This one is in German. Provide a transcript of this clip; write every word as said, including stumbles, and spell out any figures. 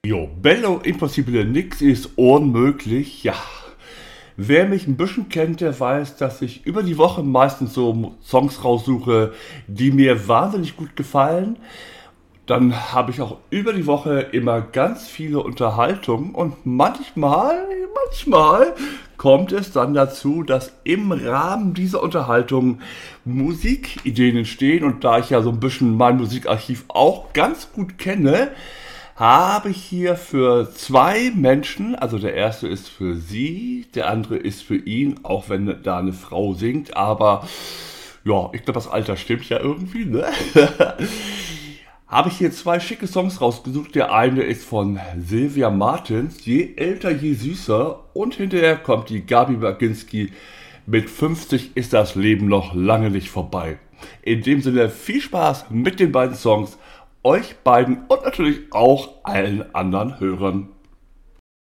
Jo, Bello Impossibile, nix ist unmöglich. Ja, wer mich ein bisschen kennt, der weiß, dass ich über die Woche meistens so Songs raussuche, die mir wahnsinnig gut gefallen. Dann habe ich auch über die Woche immer ganz viele Unterhaltungen und manchmal, manchmal kommt es dann dazu, dass im Rahmen dieser Unterhaltung Musikideen entstehen, und da ich ja so ein bisschen mein Musikarchiv auch ganz gut kenne, habe ich hier für zwei Menschen, also der erste ist für sie, der andere ist für ihn, auch wenn da eine Frau singt, aber ja, ich glaube, das Alter stimmt ja irgendwie, ne? Habe ich hier zwei schicke Songs rausgesucht. Der eine ist von Sylvia Martins, Je älter, je süßer. Und hinterher kommt die Gabi Baginski mit fünfzig ist das Leben noch lange nicht vorbei. In dem Sinne viel Spaß mit den beiden Songs, euch beiden und natürlich auch allen anderen Hörern.